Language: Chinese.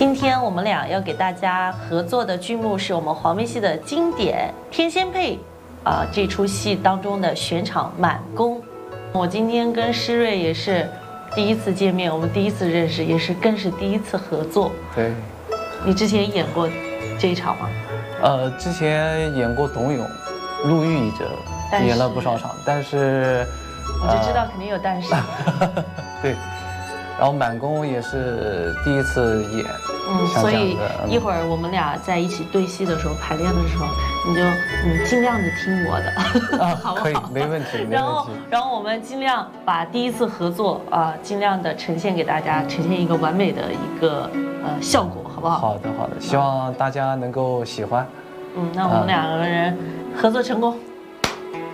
今天我们俩要给大家合作的剧目是我们黄梅戏的经典《天仙配》这出戏当中的选场满宫。我今天跟施瑞也是第一次见面，我们第一次认识，也是更是第一次合作。 对， 你之前演过这一场吗？ 之前演过董永、陆玉者，演了不少场，但是我就知道肯定有但是。 对，然后满宫也是第一次演。 所以一会儿我们俩在一起对戏的时候，排练的时候，你尽量的听我的，好不好？ 可以，没问题，没问题。 然后我们尽量把第一次合作尽量的呈现给大家，呈现一个完美的一个效果，好不好？ 好的，好的，希望大家能够喜欢。 那我们两个人合作成功。